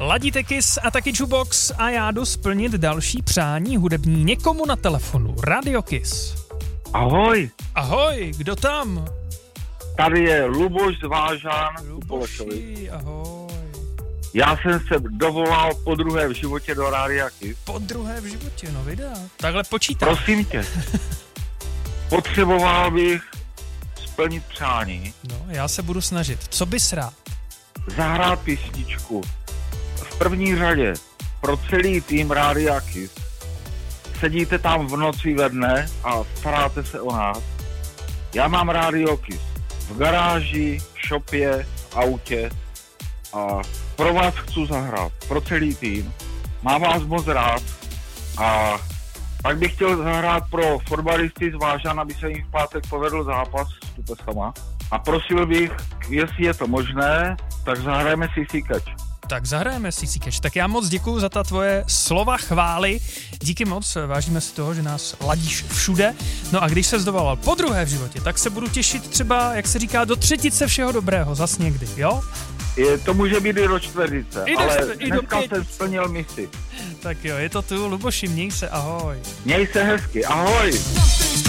Ladíte Kiss a taky Jukebox a já jdu splnit další přání hudební někomu na telefonu. Radio Kiss. Ahoj. Ahoj, kdo tam? Tady je Luboš z Vážan. Luboši, ahoj. Já jsem se dovolal podruhé v životě do Rádia Kiss. Podruhé v životě, no vydá. Takhle počítám. Prosím tě. Potřeboval bych splnit přání. No, já se budu snažit. Co bys rád? Zahrát písničku. V první řadě pro celý tým Rádia Kiss. Sedíte tam v noci ve dne a staráte se o nás. Já mám Radio Kiss v garáži, v shopě, v autě a pro vás chci zahrát, pro celý tým. Mám vás moc rád a pak bych chtěl zahrát pro fotbalisty z Vážan, aby se jim v pátek povedl zápas s Tupesama. A prosil bych, jestli je to možné, tak zahrajeme si Sikač. Tak zahrajeme si Sikač. Tak já moc děkuju za ta tvoje slova chvály. Díky moc, vážíme si toho, že nás ladíš všude. No a když se dovolal podruhé v životě, tak se budu těšit třeba, jak se říká, do třetice všeho dobrého, zas někdy, jo? To může být i do čtveřice, ale dneska jsem splnil misi. Tak jo, je to tu, Luboši, měj se, ahoj. Měj se hezky, ahoj.